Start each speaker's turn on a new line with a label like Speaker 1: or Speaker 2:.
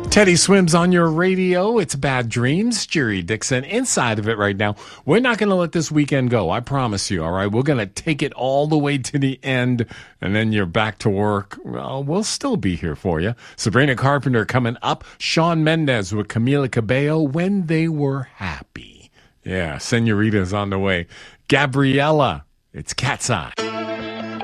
Speaker 1: Teddy Swims on your radio. It's Bad Dreams. Jerry Dixon inside of it right now. We're not going to let this weekend go. I promise you. All right. We're going to take it all the way to the end, and then you're back to work. Well, we'll still be here for you. Sabrina Carpenter coming up. Shawn Mendes with Camila Cabello, When They Were Happy. Yeah. Senorita's on the way. Gabriella. It's Cat's Eye.